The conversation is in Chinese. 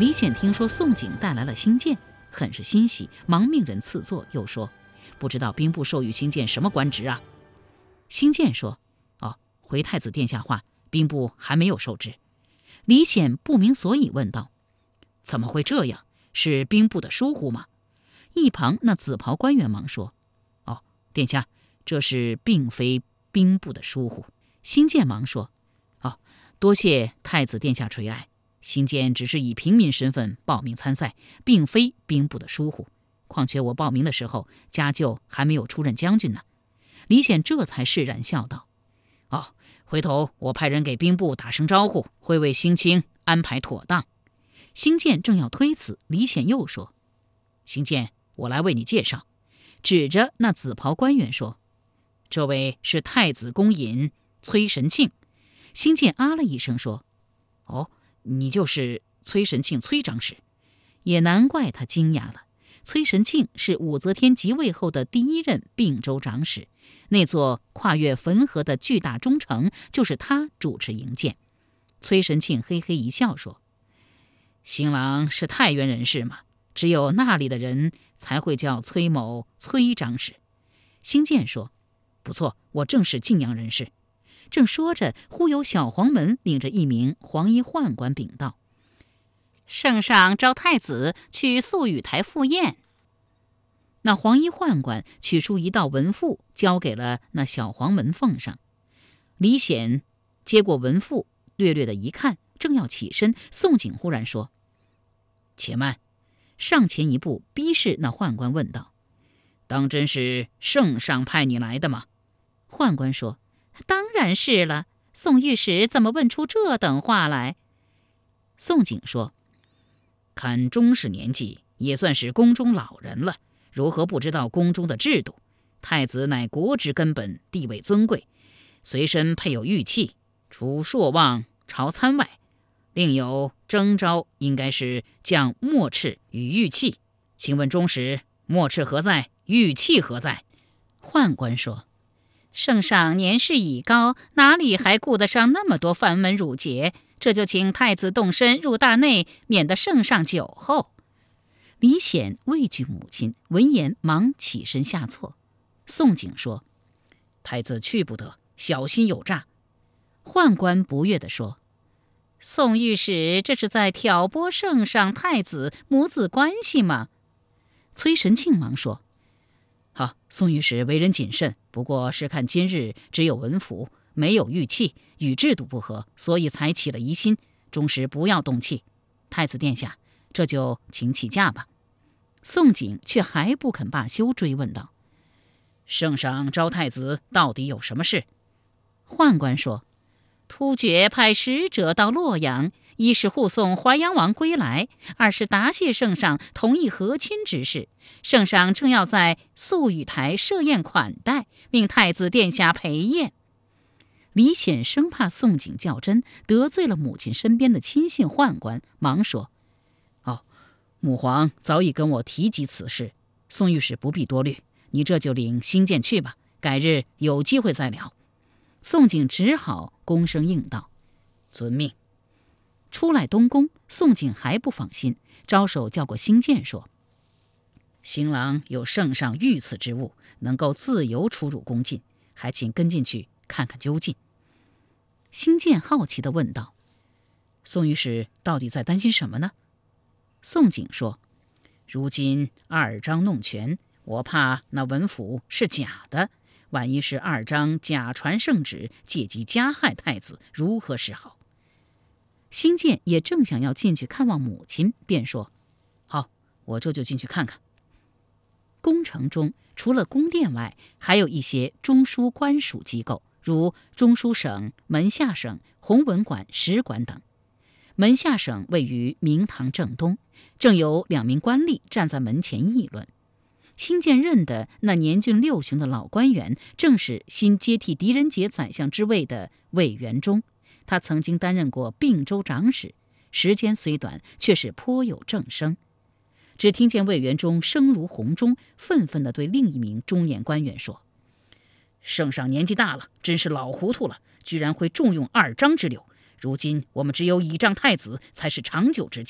李显听说宋璟带来了新剑，很是欣喜，忙命人赐座，又说：“不知道兵部授予新剑什么官职啊？”新剑说：“回太子殿下话，兵部还没有授之。”李显不明所以，问道：“怎么会这样？是兵部的疏忽吗？”一旁那紫袍官员忙说：“殿下，这是并非兵部的疏忽。”新剑忙说：“多谢太子殿下垂爱，新剑只是以平民身份报名参赛，并非兵部的疏忽。况且我报名的时候，家舅还没有出任将军呢。”李显这才释然笑道：“回头我派人给兵部打声招呼，会为新卿安排妥当。”新剑正要推辞，李显又说：“新剑，我来为你介绍。”指着那紫袍官员说：“这位是太子公尹崔神庆。”新剑啊了一声说：“你就是崔神庆崔长史。”也难怪他惊讶了。崔神庆是武则天即位后的第一任并州长史，那座跨越汾河的巨大中城就是他主持营建。崔神庆嘿嘿一笑说：“新郎是太原人士嘛，只有那里的人才会叫崔某崔长史。”新建说：“不错，我正是晋阳人士。”正说着，忽有小黄门领着一名黄衣宦官禀道：“圣上召太子去宿雨台赴宴。”那黄衣宦官取出一道文赋，交给了那小黄门奉上。李显接过文赋，略略的一看，正要起身，宋璟忽然说：“且慢！”上前一步，逼视那宦官问道：“当真是圣上派你来的吗？”宦官说：“当然是了，宋御史怎么问出这等话来？”宋璟说：“看中士年纪，也算是宫中老人了，如何不知道宫中的制度？太子乃国之根本，地位尊贵，随身配有玉器，除朔望朝参外，另有征召，应该是将墨赤与玉器。请问中史，墨赤何在？玉器何在？”宦官说：“圣上年事已高，哪里还顾得上那么多繁文缛节？这就请太子动身入大内，免得圣上久候。”李显畏惧母亲，闻言忙起身下错。宋璟说：“太子去不得，小心有诈。”宦官不悦地说：“宋御史这是在挑拨圣上太子母子关系吗？”崔神庆忙说：“好，宋御史为人谨慎，不过是看今日只有文符，没有玉器，与制度不合，所以才起了疑心。中时不要动气。太子殿下，这就请起驾吧。”宋璟却还不肯罢休，追问道：“圣上召太子到底有什么事？”宦官说：“突厥派使者到洛阳，一是护送淮阳王归来，二是答谢圣上同意和亲之事。圣上正要在宿雨台设宴款待，命太子殿下陪宴。”李显生怕宋璟较真，得罪了母亲身边的亲信宦官，忙说：“母皇早已跟我提及此事，宋御史不必多虑，你这就领新剑去吧，改日有机会再聊。”宋璟只好躬声应道：“遵命。”出来东宫，宋璟还不放心，招手叫过新剑说：“新郎有圣上御赐之物，能够自由出入宫禁，还请跟进去看看究竟。”新剑好奇地问道：“宋御史到底在担心什么呢？”宋璟说：“如今二章弄权，我怕那文符是假的，万一是二章假传圣旨，借机加害太子，如何是好？”新剑也正想要进去看望母亲，便说：“好，我这就进去看看。”宫城中除了宫殿外，还有一些中书官属机构，如中书省、门下省、弘文馆、史馆等。门下省位于明堂正东，正有2名官吏站在门前议论。新建任的那年近60旬的老官员，正是新接替狄仁杰宰相之位的魏元忠。他曾经担任过并州长史，时间虽短，却是颇有正声。只听见魏元忠声如洪钟，愤愤地对另一名中年官员说：“圣上年纪大了，真是老糊涂了，居然会重用二章之流。如今我们只有倚仗太子才是长久之计。